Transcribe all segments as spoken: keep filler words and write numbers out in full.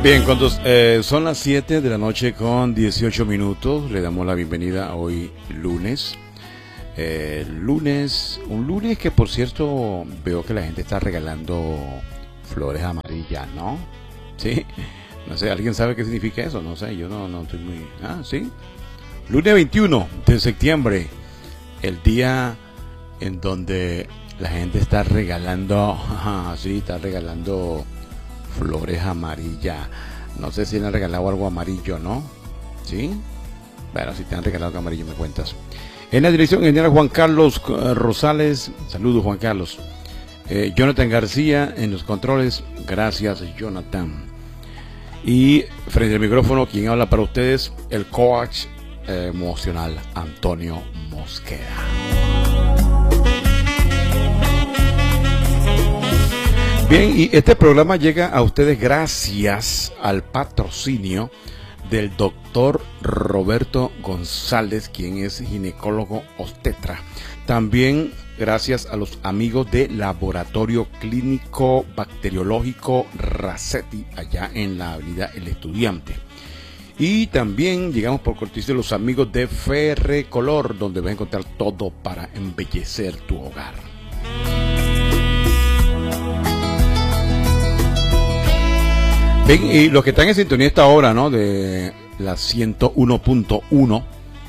Bien, cuando eh, son las siete de la noche con dieciocho minutos, le damos la bienvenida a hoy lunes. Eh, lunes, un lunes que por cierto veo que la gente está regalando flores amarillas, ¿no? Sí, no sé, ¿alguien sabe qué significa eso? No sé, yo no, no estoy muy... Ah, sí. Lunes veintiuno de septiembre, el día en donde la gente está regalando, ah, sí, está regalando flores amarillas. No sé si le han regalado algo amarillo, ¿no? ¿Sí? Bueno, si te han regalado algo amarillo me cuentas. En la dirección general Juan Carlos Rosales. Saludos, Juan Carlos. eh, Jonathan García en los controles. Gracias, Jonathan. Y frente al micrófono, quien habla para ustedes, el coach eh, emocional Antonio Mosquera. Bien, y este programa llega a ustedes gracias al patrocinio del doctor Roberto González, quien es ginecólogo obstetra. También gracias a los amigos de Laboratorio Clínico Bacteriológico Racetti, allá en la avenida El Estudiante. Y también llegamos por cortesía de los amigos de Ferrecolor, donde vas a encontrar todo para embellecer tu hogar. Bien, y los que están en sintonía esta hora, ¿no? De la ciento uno punto uno,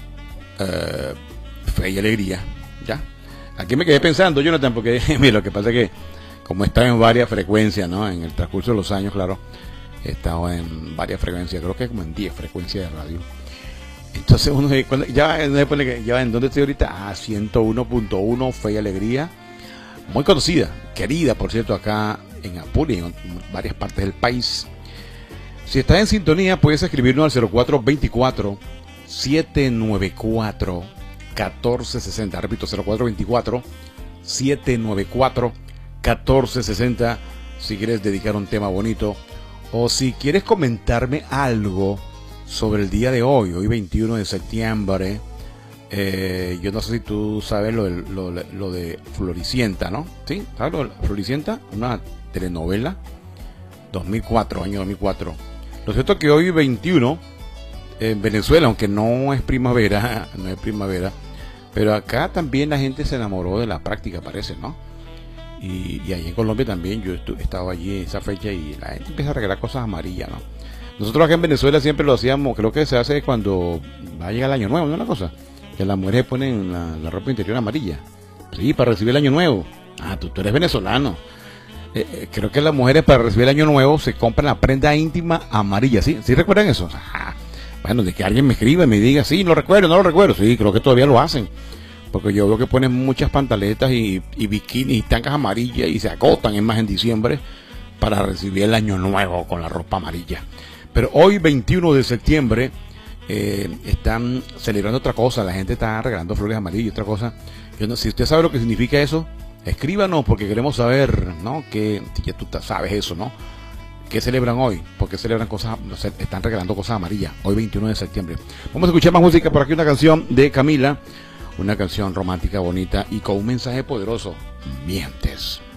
eh, Fe y Alegría, ¿ya? Aquí me quedé pensando, Jonathan, porque mira, lo que pasa es que como está en varias frecuencias, ¿no? En el transcurso de los años, claro, he estado en varias frecuencias, creo que como en diez frecuencias de radio. Entonces uno ya, ya en donde estoy ahorita, ah, ciento uno punto uno, Fe y Alegría, muy conocida, querida, por cierto, acá en Apure y en varias partes del país. Si estás en sintonía, puedes escribirnos al cero cuatro veinticuatro, siete nueve cuatro, catorce sesenta. Repito, cero cuatro veinticuatro, siete nueve cuatro, catorce sesenta. Si quieres dedicar un tema bonito o si quieres comentarme algo sobre el día de hoy, hoy veintiuno de septiembre. Eh, yo no sé si tú sabes lo de, lo, lo de Floricienta, ¿no? ¿Sí? ¿Sabes lo de Floricienta? Una telenovela dos mil cuatro, año dos mil cuatro. Lo cierto es que hoy veintiuno en Venezuela, aunque no es primavera, no es primavera, pero acá también la gente se enamoró de la práctica, parece, ¿no? Y, y allí en Colombia también, yo estu- estaba allí en esa fecha y la gente empieza a regalar cosas amarillas, ¿no? Nosotros acá en Venezuela siempre lo hacíamos, creo que se hace cuando va a llegar el año nuevo, ¿no? Una cosa, que las mujeres ponen la, la ropa interior amarilla, sí, para recibir el año nuevo. Ah, tú, tú eres venezolano. Eh, eh, creo que las mujeres para recibir el año nuevo se compran la prenda íntima amarilla, ¿sí? ¿Sí recuerdan eso? Ah, bueno, de que alguien me escriba y me diga, sí, no recuerdo, no lo recuerdo, sí, creo que todavía lo hacen, porque yo veo que ponen muchas pantaletas y, y bikinis y tangas amarillas y se agotan en más en diciembre para recibir el año nuevo con la ropa amarilla. Pero hoy veintiuno de septiembre eh, están celebrando otra cosa, la gente está regalando flores amarillas, otra cosa. Yo no, si usted sabe lo que significa eso, escríbanos porque queremos saber, ¿no? Que si ya tú sabes eso, ¿no? ¿Qué celebran hoy? Porque celebran cosas, no sé, están regalando cosas amarillas. Hoy veintiuno de septiembre. Vamos a escuchar más música por aquí, una canción de Camila, una canción romántica, bonita y con un mensaje poderoso. Mientes.